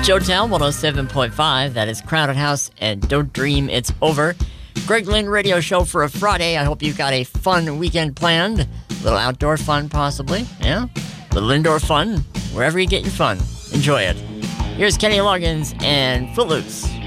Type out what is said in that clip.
Joetown 107.5. That is Crowded House and Don't Dream It's Over. Greg Lynn radio show for a Friday. I hope you've got a fun weekend planned. A little outdoor fun, possibly. Yeah? A little indoor fun. Wherever you get your fun. Enjoy it. Here's Kenny Loggins and Footloose.